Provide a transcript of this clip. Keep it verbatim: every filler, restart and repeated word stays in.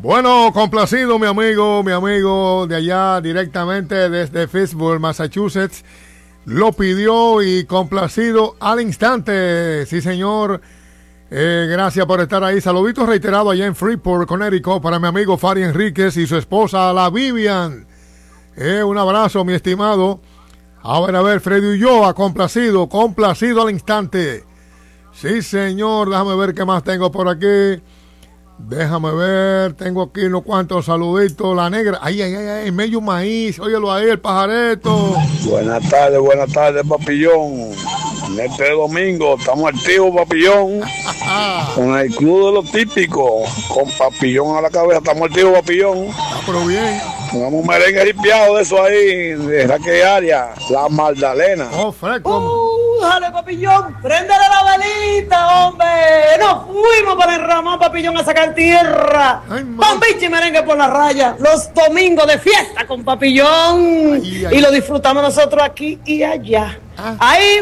Bueno, complacido mi amigo, mi amigo de allá directamente desde Pittsburgh, Massachusetts. Lo pidió y complacido al instante. Sí, señor. Eh, gracias por estar ahí. Saluditos reiterados allá en Freeport, Connecticut, para mi amigo Fari Enríquez y su esposa, la Vivian. Eh, un abrazo, mi estimado. A ver, a ver, Freddy Ulloa, complacido, complacido al instante. Sí, señor. Déjame ver qué más tengo por aquí. Déjame ver, tengo aquí unos cuantos saluditos. La negra, ay, ay, ay, ay, medio maíz, óyelo ahí, el pajareto. Buenas tardes, buenas tardes, Papillón. En este domingo estamos activos, Papillón. Con el club de los típicos, con Papillón a la cabeza, estamos activos, Papillón. Ah, pero bien. Pongamos un merengue ripiado de eso ahí, de Raquel Arias, la Magdalena. Oh, fresco. Uh, dale, Papillón, préndele la velita, hombre. Nos fuimos para el Ramón, Papillón, a sacar tierra. Bombiche y merengue por la raya. Los domingos de fiesta con Papillón. Ay, ay. Y lo disfrutamos nosotros aquí y allá. Ah. Ahí